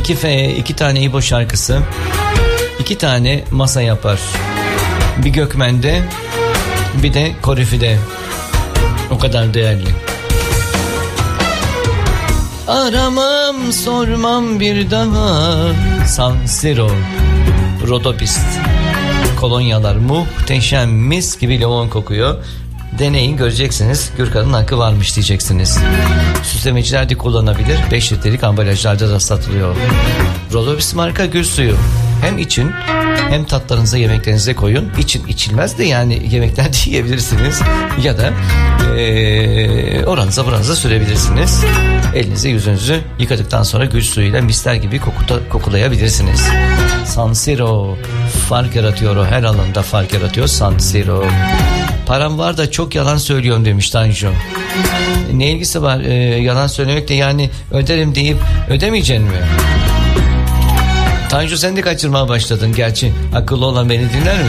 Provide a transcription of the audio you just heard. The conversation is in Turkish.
2 tane İbo şarkısı, 2 tane masa yapar. Bir Gökmen'de, bir de Korefi'de. O kadar değerli. Aramam sormam bir daha. San Siro, Rodopist. Kolonyalar muhteşem, mis gibi limon kokuyor. Deneyin, göreceksiniz. Gürkan'ın hakkı varmış diyeceksiniz. Süslemeciler de kullanabilir. 5 litrelik ambalajlarda da satılıyor. Rodopist marka gül suyu. Hem için hem tatlarınıza, yemeklerinize koyun. İçin, içilmez de yani yemeklerde yiyebilirsiniz. Ya da oranıza buranıza sürebilirsiniz. Elinizi yüzünüzü yıkadıktan sonra gül suyuyla misler gibi kokulayabilirsiniz. San Siro fark yaratıyor, o her alanda fark yaratıyor San Siro. Param var da çok yalan söylüyorum demiş Tanju. Ne ilgisi var yalan söylemekle, yani öderim deyip ödemeyeceksin mi? Tanju, sen de kaçırmaya başladın. Gerçi akıllı olan beni dinler mi?